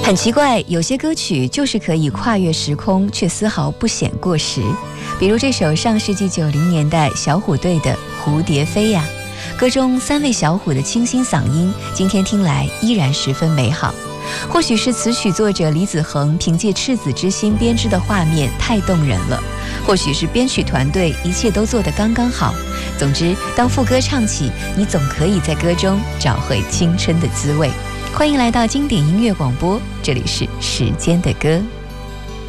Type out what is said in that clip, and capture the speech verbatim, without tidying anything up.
很奇怪，有些歌曲就是可以跨越时空，却丝毫不显过时。比如这首上世纪九零年代小虎队的《蝴蝶飞》呀，歌中三位小虎的清新嗓音，今天听来依然十分美好。或许是词曲作者李子恒凭借赤子之心编织的画面太动人了，或许是编曲团队一切都做得刚刚好。总之，当副歌唱起，你总可以在歌中找回青春的滋味。欢迎来到经典音乐广播，这里是时间的歌。